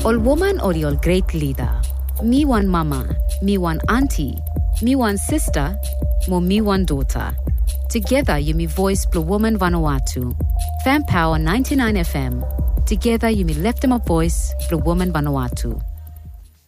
All woman or your great leader. Me one mama, me one auntie, me one sister, mo me one daughter. Together you me voice Blue Woman Vanuatu. Fan Power 99 FM. Together you me lift them a voice Blue Woman Vanuatu.